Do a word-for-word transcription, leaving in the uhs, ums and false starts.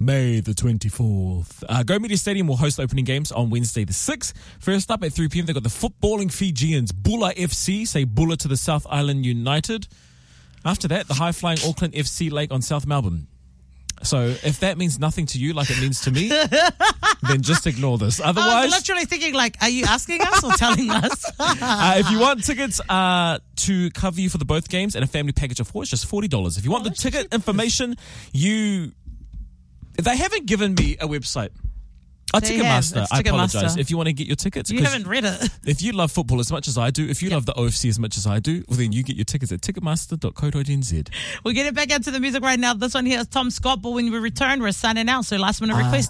May the twenty-fourth. Uh, Go Media Stadium will host opening games on Wednesday the sixth. First up at three p.m, they've got the footballing Fijians, Bula F C, say Bula to the South Island United. After that, the high-flying Auckland F C Lake on South Melbourne. So if that means nothing to you like it means to me, then just ignore this. Otherwise, I was literally thinking, like, are you asking us or telling us? uh, if you want tickets uh, to cover you for the both games and a family package of four, it's just forty dollars. If you want oh, the ticket cheap. information, you they haven't given me a website. Oh, Ticketmaster. I apologize. If you want to get your tickets. You haven't read it. If you love football as much as I do, if you yep. love the O F C as much as I do, well, then you get your tickets at ticketmaster dot co dot n z. We'll get it back into the music right now. This one here is Tom Scott, but when we return, we're signing out. So last minute request.